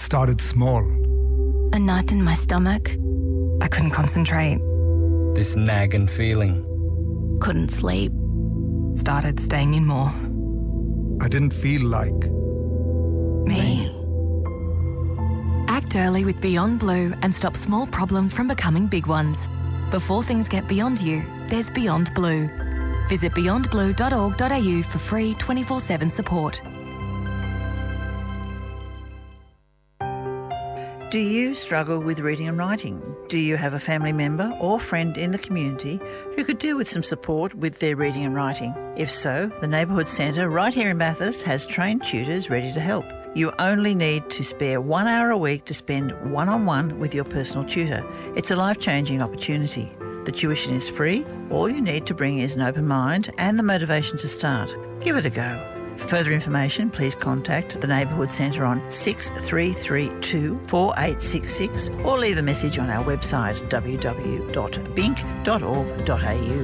started small. A knot in my stomach. I couldn't concentrate. This nagging feeling. Couldn't sleep. Started staying in more. I didn't feel like Me. Act early with Beyond Blue and stop small problems from becoming big ones. Before things get beyond you, there's Beyond Blue. Visit beyondblue.org.au for free 24/7 support. Do you struggle with reading and writing? Do you have a family member or friend in the community who could do with some support with their reading and writing? If so, the Neighbourhood Centre right here in Bathurst has trained tutors ready to help. You only need to spare 1 hour a week to spend one-on-one with your personal tutor. It's a life-changing opportunity. The tuition is free. All you need to bring is an open mind and the motivation to start. Give it a go. For further information, please contact the Neighbourhood Centre on 6332 4866 or leave a message on our website www.bink.org.au.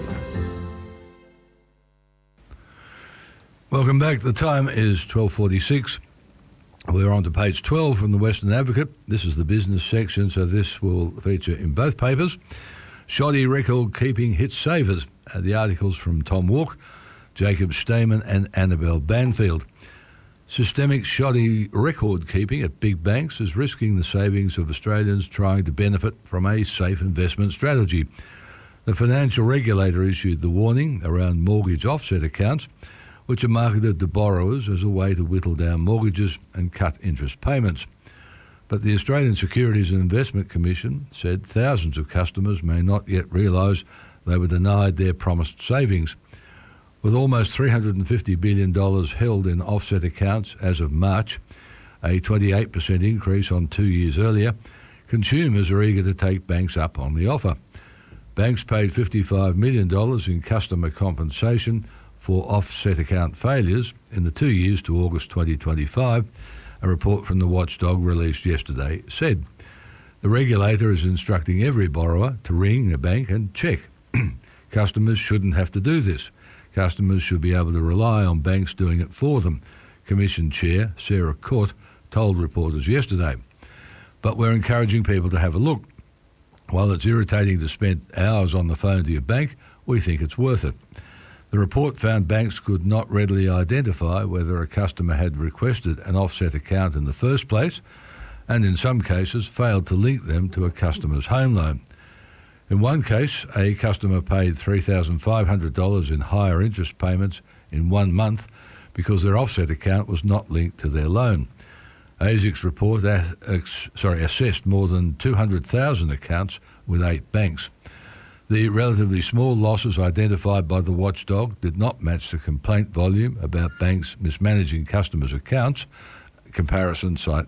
Welcome back. The time is 12:46. We're on to page 12 from the Western Advocate. This is the business section, so this will feature in both papers. Shoddy record keeping hit savers. The articles from Tom Walk, Jacob Stayman and Annabelle Banfield. Systemic shoddy record keeping at big banks is risking the savings of Australians trying to benefit from a safe investment strategy. The financial regulator issued the warning around mortgage offset accounts, which are marketed to borrowers as a way to whittle down mortgages and cut interest payments. But the Australian Securities and Investment Commission said thousands of customers may not yet realise they were denied their promised savings. With almost $350 billion held in offset accounts as of March, a 28% increase on 2 years earlier, consumers are eager to take banks up on the offer. Banks paid $55 million in customer compensation for offset account failures in the 2 years to August 2025, a report from the watchdog released yesterday said. The regulator is instructing every borrower to ring a bank and check. Customers shouldn't have to do this. Customers should be able to rely on banks doing it for them, Commission Chair Sarah Court told reporters yesterday. But we're encouraging people to have a look. While it's irritating to spend hours on the phone to your bank, we think it's worth it. The report found banks could not readily identify whether a customer had requested an offset account in the first place, and in some cases failed to link them to a customer's home loan. In one case, a customer paid $3,500 in higher interest payments in 1 month because their offset account was not linked to their loan. ASIC's report assessed more than 200,000 accounts with 8 banks. The relatively small losses identified by the watchdog did not match the complaint volume about banks mismanaging customers' accounts, comparison site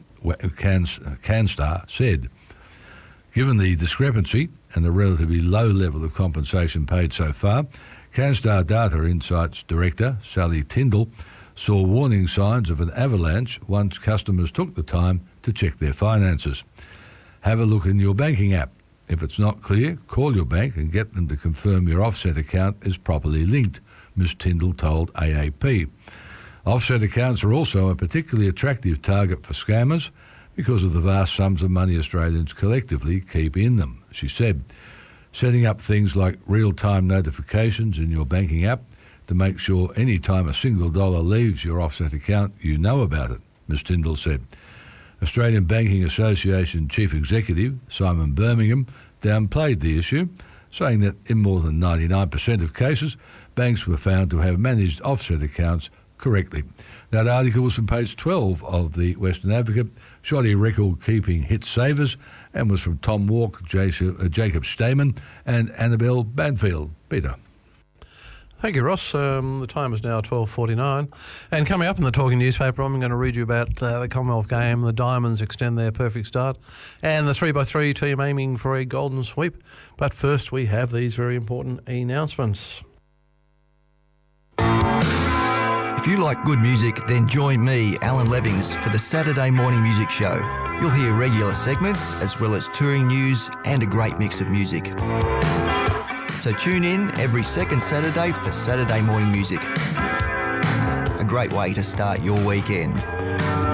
CanStar said. Given the discrepancy and the relatively low level of compensation paid so far, CanStar Data Insights Director Sally Tyndall saw warning signs of an avalanche once customers took the time to check their finances. Have a look in your banking app. If it's not clear, call your bank and get them to confirm your offset account is properly linked, Ms Tyndall told AAP. Offset accounts are also a particularly attractive target for scammers because of the vast sums of money Australians collectively keep in them, she said. Setting up things like real-time notifications in your banking app to make sure any time a single dollar leaves your offset account, you know about it, Ms Tyndall said. Australian Banking Association Chief Executive Simon Birmingham downplayed the issue, saying that in more than 99% of cases, banks were found to have managed offset accounts correctly. That article was from page 12 of the Western Advocate, Shoddy record keeping hit savers, and was from Tom Walk, Jacob Stayman and Annabelle Banfield. Peter. Thank you, Ross. The time is now 12:49. And coming up in the Talking Newspaper, I'm going to read you about the Commonwealth game. The Diamonds extend their perfect start. And the 3x3 team aiming for a golden sweep. But first, we have these very important announcements. If you like good music, then join me, Alan Levings, for the Saturday Morning Music Show. You'll hear regular segments as well as touring news and a great mix of music. So tune in every second Saturday for Saturday Morning Music. A great way to start your weekend.